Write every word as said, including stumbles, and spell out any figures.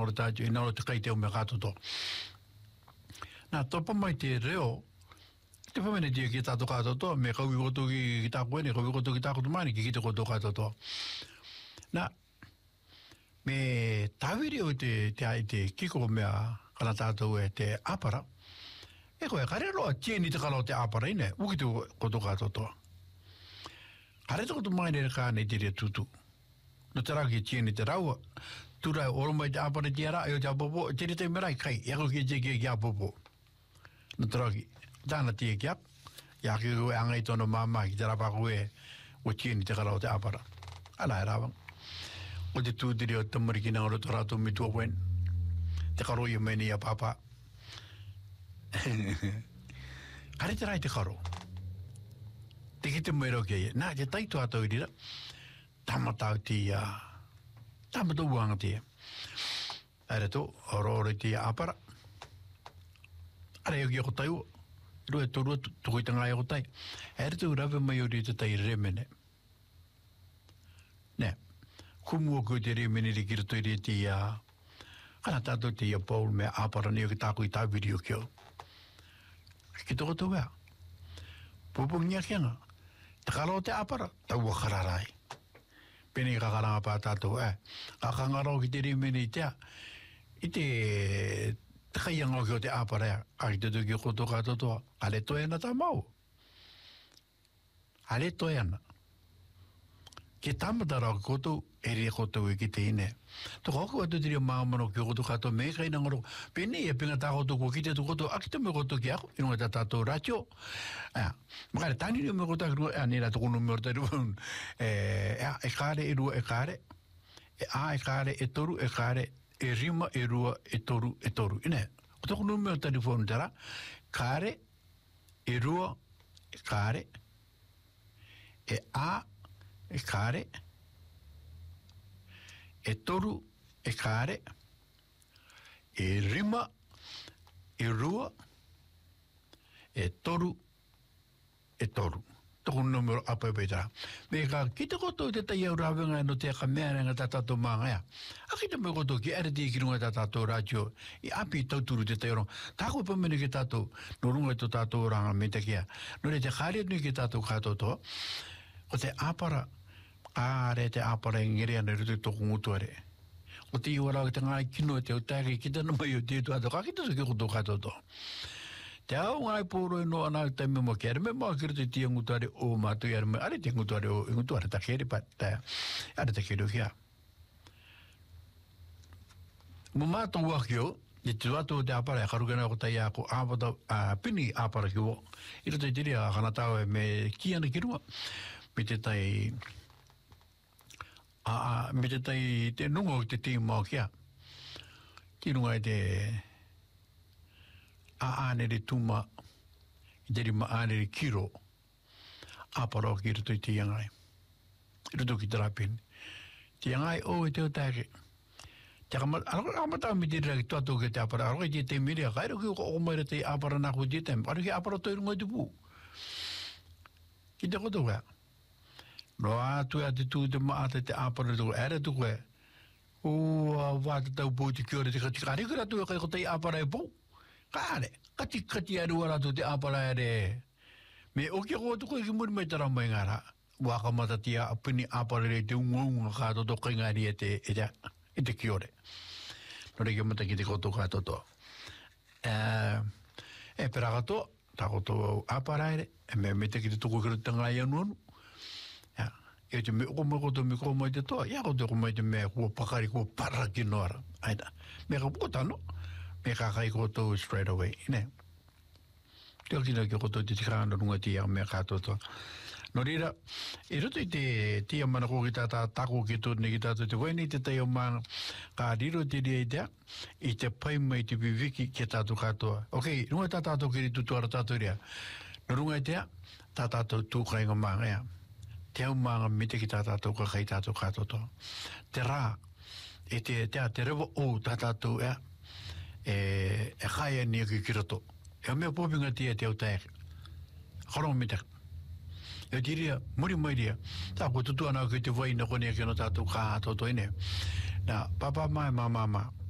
ora tātu ina ora te kai te o me kātoto. Nā topa mai te reo, te whamene tia ki tātou kātoto, me kaui koto ki tāku ene, kaui koto ki tāku tumani ki ki te koto kātoto. Nā, me tāwiri o te te ai te kiko mea kana tātou e te apara, e koe kare roa tieni te kalo te apara ine, uki te koto kātoto. Kare te koto mai nere kāne te rea tutu. No te raki tieni te raua, turai oromai te apara te ara, eo te apopo, te rea te merai kai, eko ki te ki apopo. No te raki, tāna tia ki ap, ia ki koe angai tono māma ki te rapa koe o tieni te kalo te apara. Ala e rawang. O te tūtiri o te marikina o roto rātou mi tua wen. Te karo i meni a papa. Kare te rai te karo. Te ki te mero kei. Nā, te taitu atau i rira. Tamatau ti a... Tamatau uanga ti a. Aere tō, oro ore ti a apara. Are eo ki ako tai ua. Rua e torua, tuku i tanga e ako tai. Aere tō rawe mai ori te tai remene. Nē. Kumua ko te rea menere ki rato i rea ti a... Kana tātou te ia Paul mea āpara neo ki tāku i tā video kio. Ki toko tō wea. Pupungia kianga. Te karo te āpara, tau a kararai. Pene i kakaranga pā tātou e. Ka kangaro ki te rea menere tea. I te... Te kaianga ki o te āpara ea. Ka ki te tuki koto kātotoa. Ale toi ana tā mau. Ale toi ana. Ke tamatara o koto, e rea koto e ki te ine. Toko aku atu te rea māmano ki o koto kato me kai nangaro. Pene e pinga tā koto ko ki te tu koto, aki te me koto ki ako, inunga tā tātou rātio. Makare tāni ni me koto aki, ea nera toko numero te rupun. Ea, e kāre, e rua, e kāre. E a, e kāre, e toru, e kāre. E rima, e rua, e toru, e toru. Ine, o toko numero te rupun tera. Kāre, e rua, e kāre. E a, e kāre, e toru, e kāre, e rima, e rua, e toru, e toru. Toko numero apa e peitara. Me ka, ki te koto te tai au rawenga no te ka mea renga ta tato maanga ea. A ki te me koto ki ere te ki runga ta tato rātio, i api tauturu te tai rong. Tāko pamene ki tato, no runga to tato ranga me te kia. No re te kāre nui ki tato kato to, o te āpara, āre te āpara e ngere ana rutu toko ngutuare. O te iwara o te ngai kino te o tāke ki tana mai o te tu ato, ka ki tato ki koto kato to. Te au ngai pōro e no ana o te memo ki are me maa ki rutu tia ngutuare o mātu i are me, are te ngutuare o ngutuare ta kere pa, ta, are te kere o kia. Mo mātou wakio, i te watu o te āpara e karukana o tai ako āpata, pini āpara ki o. I rutu i tiri a kanatau e me ki ana ki rua. Me te tai... A, me te tai te nunga o te tii mau kia. Ki runga e te a ānere tuma, i te rima ānere kiro, āpara o ki ruto i te iangai. I ruto ki te rapini. Te iangai o e te o tāke. Te amatau mi te rira ki tuato ki te āpara, aroke te te mirea, kairo ki o maira te āpara nako te tem, aro ki āpara toi runga i te pū. Ki te koto wea. No atu e te tū te maata te āpara tuku, ere tuku e. Ua, wāta tau pō te kiore te kati. Kare kura tu e kai ko te āpara e pō. Kare, kati kati e rua ratu te āpara ere. Me oki ko tuku e ki muri mai tara mai ngara. Waka mata tia apini āpara re te unga unga kāto to kai ngari e te, e te, e te kiore. No reki mata ki te koto kāto to. E, e pera kato, tā koto āpara ere. E me me te ki te tuku kira tanga i anuanu. E te me o me koto me ko mai te toa, ia koto ko mai te mea kua pakari kua paraki noara. Aida, me ka pukotano, me ka kai koto straight away, ine. Te akina ki koto te tikana runga tia me ka toto. No rira, e roto i te tia mana ko ki tata tako ki tōne ki tata te waini te tai o maa ka riro te rea i tea, i te pai mai te piviki ki tātou katoa. Ok, runga tā tātou ki tutuara tātou rea. No runga i tea, tā tātou tūkai ngā maa ngā. Te au maanga mite ki tā tātou ka kai tātou katoto. Te rā, e te, te, te rewa o tā tātou ea, e, e kai e nia ki kirato. E o mea pōpinga tia te au tae. Horonga mite. E tiria, muri mai ria. Tā ko tutu ana ki te waina kone ki no tātou katoto ine. Nā, papa mai, mama mai.